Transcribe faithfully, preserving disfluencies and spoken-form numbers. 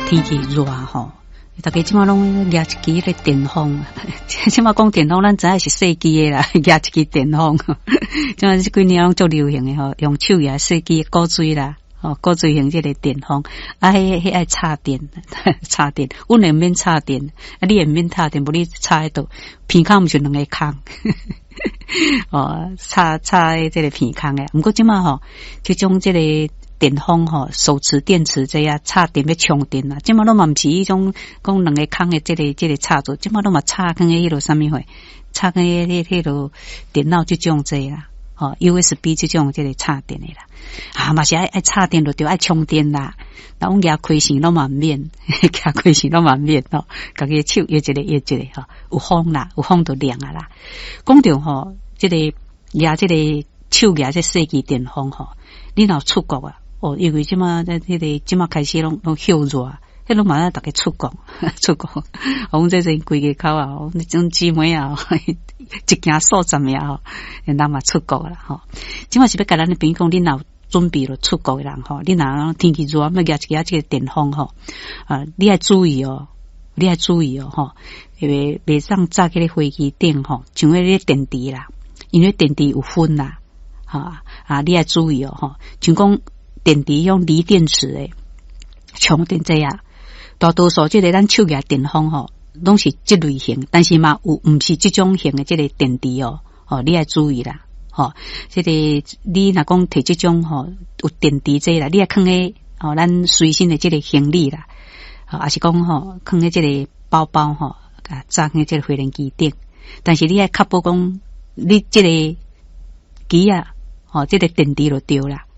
天气热吼，大家即马拢举一支咧电风，即马讲电风，咱知影是细支诶啦，举一支电风。即马即几年拢足流行诶吼，用手举细支古锥啦，哦，古锥型即个电风，啊，迄迄爱插电，插电，阮会免插电，啊，你会免插电，无你插喺度，片孔毋是两个孔。哦，插插即个片孔诶，毋过即马吼，即种即个电风吼，手持电池这样插电要充电啦，即马都嘛毋是迄种讲两个孔诶，即个即个插座，即马都嘛插跟迄落啥物货，插跟迄迄迄落电脑即种这啦，吼 U S B 即种即个插电诶啦，啊嘛是爱爱插电就对爱充电啦，那阮举开线拢嘛免，举开线拢嘛免吼，家己手摇一个摇一个吼，有风啦，有风就亮啊啦。讲着吼，即个举即个手举即细支电风吼，你若出国啊？哦，因为即马在迄个即马开始拢拢休热，迄拢嘛要大家出国出国。阮这阵规个口啊，那种姊妹啊，一件数十名吼，人嘛出国啦吼。即马是要甲咱的朋友讲，恁若准备了出国的人吼，恁若天气热，要举一个即个电风吼，啊，你要注意哦，你要注意哦吼，因为袂当扎起咧飞机顶吼，像迄个电池啦，因为电池有分啦，哈啊，你要注意哦吼，像讲。电池用锂电池诶，充电这样，大多数即个咱手举电风吼，拢是即类型，但是嘛有毋是即种型诶即个电池哦，哦你要注意啦，吼，即个你若讲摕即种吼有电池这啦，你要放喺哦咱随身诶即个行李啦，啊，还是讲吼放喺即个包包吼，啊装喺即个飞轮机顶，但是你要确保讲你即个机啊，哦即个电池就对啦。